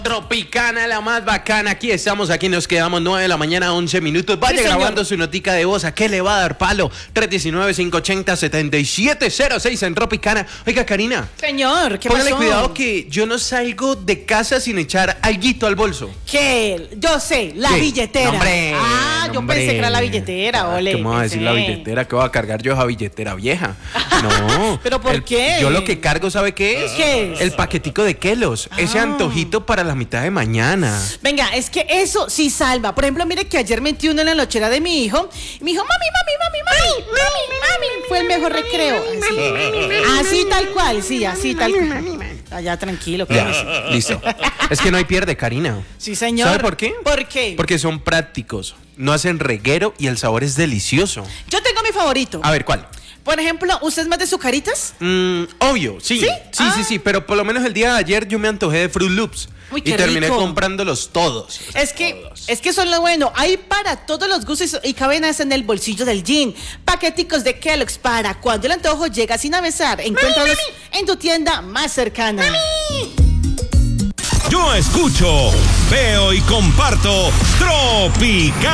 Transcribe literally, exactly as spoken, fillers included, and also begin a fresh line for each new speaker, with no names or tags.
Tropicana, la más bacana. Aquí estamos, aquí nos quedamos nueve de la mañana, once minutos. Vaya
Sí,
grabando su notica de voz. ¿A qué le va a dar palo? tres uno nueve, cinco ocho cero, siete siete cero seis en Tropicana. Oiga, Karina.
Señor, ¿qué
Póngale
pasó?
cuidado que yo no salgo de casa sin echar alguito al bolso.
¿Qué? Yo sé, la
¿Qué?
billetera.
No, hombre,
ah,
no,
yo
hombre.
pensé que era la billetera,
Ah,
ole.
¿Cómo va a decir la
pensé.
billetera? ¿Qué voy a cargar yo esa billetera vieja? No.
¿Pero por
El-
qué?
Yo lo que cargo, ¿sabe qué es?
¿Qué es?
El paquetico de Kelos. Ese
Ah.
antojito para la mitad de mañana.
Venga, es que eso sí salva. Por ejemplo, mire que ayer metí uno en la lonchera de mi hijo. Y me dijo, mami, mami, mami, mami, mami, mami. Fue el mejor recreo. Así, así tal cual, sí, así tal cual. Allá tranquilo.
Ya,
claro.
listo. Es que no hay pierde, Karina.
Sí, señor.
¿Sabe por qué?
¿Por qué?
Porque son prácticos, no hacen reguero y el sabor es delicioso.
Yo tengo mi favorito.
A ver, ¿cuál?
Por ejemplo, ¿usted es más de sucaritas?
Mm, obvio, sí.
¿Sí?
Sí,
Ah.
sí, sí, pero por lo menos el día de ayer yo me antojé de Fruit Loops.
Uy,
y
qué
terminé
rico.
comprándolos todos.
Es que,
Todos.
es que eso es lo bueno. Hay para todos los gustos y caben hasta en el bolsillo del jean. Paqueticos de Kellogg's para cuando el antojo llega sin avisar. Encuéntralos en tu tienda más cercana.
Yo escucho, veo y comparto Tropicana.